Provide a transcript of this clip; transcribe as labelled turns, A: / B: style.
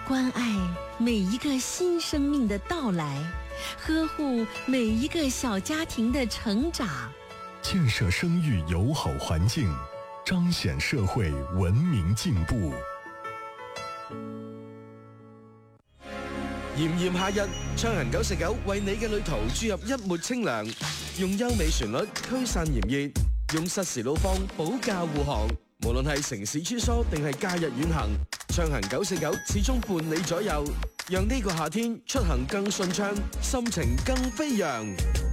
A: 關愛每一個新生命的到來，呵護每一個小家庭的成長，
B: 建設生育友好環境，彰顯社會文明進步。
C: 炎炎夏日，暢行949為你嘅旅途注入一抹清涼，用優美旋律驅散炎熱，用實時路況保駕護航。無論係城市穿梭定係假日遠行，暢行949始終伴你左右，讓呢個夏天出行更順暢，心情更飛揚。